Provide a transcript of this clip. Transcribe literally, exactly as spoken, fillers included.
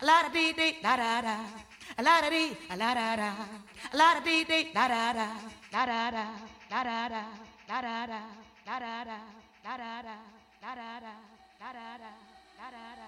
la da dee dee da da da, a la da dee, a la da da, a la da dee dee da da da, da da da, da da da, da da da, da da da.